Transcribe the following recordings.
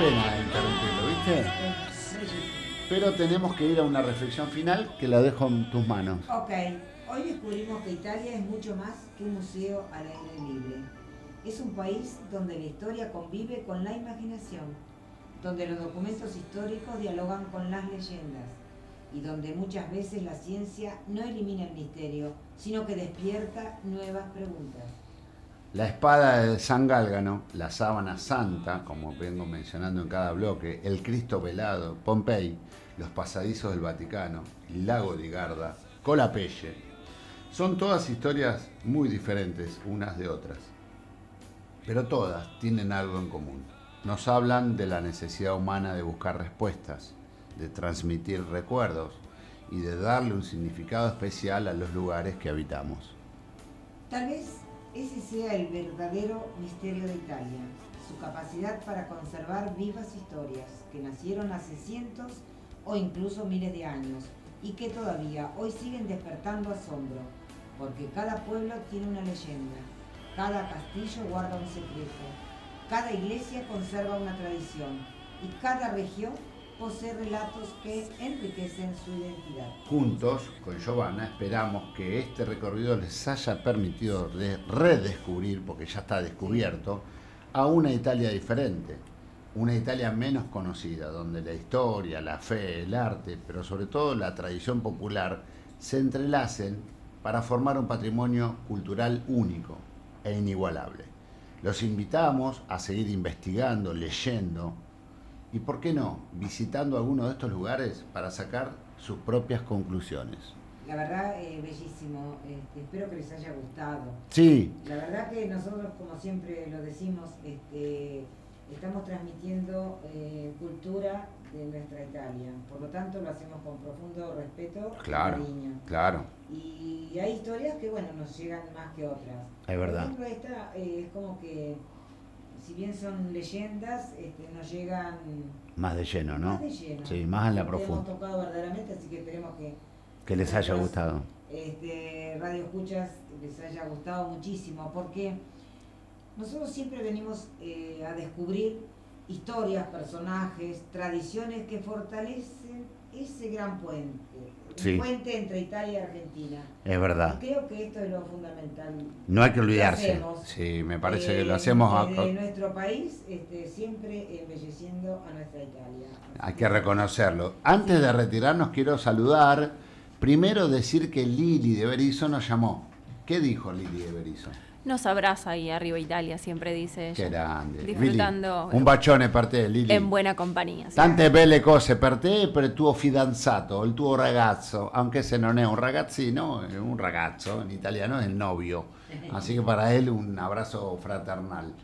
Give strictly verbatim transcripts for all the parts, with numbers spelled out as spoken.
pena interrumpirlo, ¿viste? Pero tenemos que ir a una reflexión final que la dejo en tus manos. Ok, hoy descubrimos que Italia es mucho más que un museo al aire libre. Es un país donde la historia convive con la imaginación, donde los documentos históricos dialogan con las leyendas y donde muchas veces la ciencia no elimina el misterio, sino que despierta nuevas preguntas. La espada de San Gálgano, la sábana santa, como vengo mencionando en cada bloque, el Cristo velado, Pompey, los pasadizos del Vaticano, el lago de Garda, Colapelle, son todas historias muy diferentes unas de otras, pero todas tienen algo en común. Nos hablan de la necesidad humana de buscar respuestas, de transmitir recuerdos y de darle un significado especial a los lugares que habitamos. Tal vez ese sea el verdadero misterio de Italia, su capacidad para conservar vivas historias que nacieron hace cientos o incluso miles de años y que todavía hoy siguen despertando asombro, porque cada pueblo tiene una leyenda, cada castillo guarda un secreto, cada iglesia conserva una tradición y cada región posee relatos que enriquecen su identidad. Juntos, con Giovanna, esperamos que este recorrido les haya permitido de redescubrir, porque ya está descubierto, a una Italia diferente, una Italia menos conocida, donde la historia, la fe, el arte, pero sobre todo la tradición popular, se entrelacen para formar un patrimonio cultural único e inigualable. Los invitamos a seguir investigando, leyendo, y por qué no, visitando alguno de estos lugares para sacar sus propias conclusiones. La verdad, eh, bellísimo. Este, espero que les haya gustado. Sí. La verdad que nosotros, como siempre lo decimos, este, estamos transmitiendo eh, cultura de nuestra Italia. Por lo tanto, lo hacemos con profundo respeto Claro, y cariño. Claro. Y hay historias que, bueno, nos llegan más que otras. Es verdad. Por ejemplo, esta eh, es como que, si bien son leyendas, este, nos llegan más de lleno, ¿no? Más de lleno. Sí, más en la Porque profunda. hemos tocado verdaderamente, así que esperemos que que les haya gustado. Este, Radio Escuchas les haya gustado muchísimo, porque nosotros siempre venimos eh, a descubrir historias, personajes, tradiciones que fortalecen ese gran puente, sí. el puente entre Italia y Argentina. Es verdad. Y creo que esto es lo fundamental. No hay que olvidarse. Hacemos, sí, me parece eh, que lo hacemos desde a... nuestro país, este, siempre embelleciendo a nuestra Italia. Así hay que reconocerlo. Antes de retirarnos quiero saludar, primero decir que Lili de Berizo nos llamó. ¿Qué dijo Lili de Berizo? Nos abraza ahí arriba Italia, siempre dice ella. Qué grande. Disfrutando. Lili, un bacione per te, Lili. En buena compañía. Sì. Tante belle cose per te e per il tuo fidanzato, il tuo ragazzo, anche se non è un ragazzino, è un ragazzo, in italiano è il novio. Así que para él un abrazo fraternal.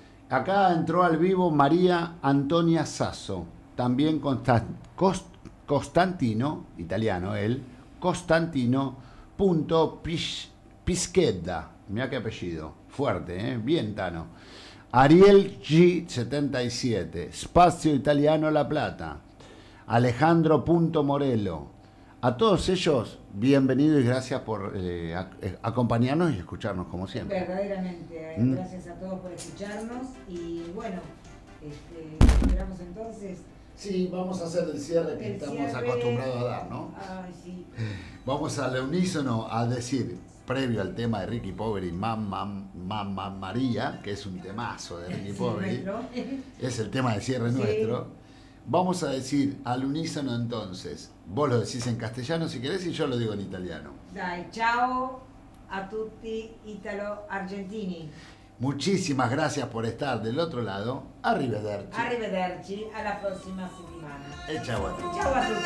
Acá entró al vivo María Antonia Sasso, también Consta- Cost- Costantino, italiano él, Costantino punto Pis- Pischedda. Mira qué apellido, fuerte, ¿eh? Bien Tano. Ariel G setenta y siete, Spazio Italiano La Plata. Alejandro punto Morello. A todos ellos, bienvenidos y gracias por eh, ac- acompañarnos y escucharnos como siempre. Verdaderamente, Mm. gracias a todos por escucharnos y bueno, este, esperamos entonces. Sí, vamos a hacer el cierre que El estamos cierre. acostumbrados a dar, ¿no? Ay, sí. Vamos al unísono a decir, previo al tema de Ricky Poveri, Mamma, Mamma María, que es un temazo de Ricky Sí, Poveri, nuestro. es el tema de cierre Sí. nuestro. Vamos a decir al unísono entonces, vos lo decís en castellano si querés y yo lo digo en italiano. Dai, ciao a tutti italo-argentini. Muchísimas gracias por estar del otro lado. Arrivederci. Arrivederci, alla prossima settimana. E ciao a tutti. Ciao a tutti.